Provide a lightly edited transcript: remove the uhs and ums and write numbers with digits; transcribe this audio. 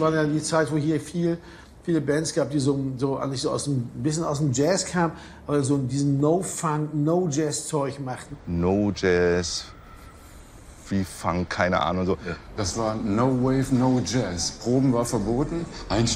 war ja die Zeit, wo hier viele Bands gab, die eigentlich so ein bisschen aus dem Jazz kamen, aber so diesen No-Funk, No-Jazz-Zeug machten. No-Jazz, wie Funk, keine Ahnung. So. Das war No Wave, No Jazz. Proben war verboten.